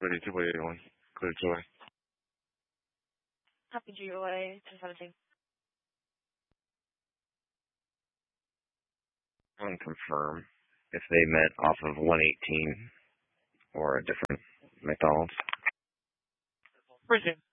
Ready to wait on. Clear to way. Happy GOA 1017. Confirm if they met off of 118 or a different McDonald's. Bridget.